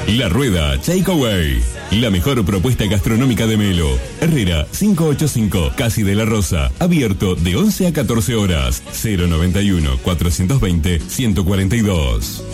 La Rueda Takeaway. La mejor propuesta gastronómica de Melo. Herrera 585, Casi de la Rosa. Abierto de 11 a 14 horas. 091 420 142.